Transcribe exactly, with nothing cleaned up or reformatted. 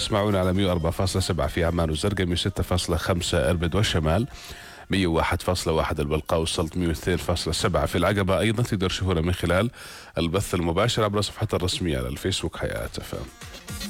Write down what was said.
تسمعونا على مية وأربعة فاصلة سبعة في عمان وزرقاء، مية وستة فاصلة خمسة إربد والشمال، مية وواحد فاصلة واحد البلقاء والسلط، مية واثنين فاصلة سبعة في العقبة. أيضا تقدر تشوفونا من خلال البث المباشر عبر صفحتنا الرسمية على الفيسبوك حياة اف ام.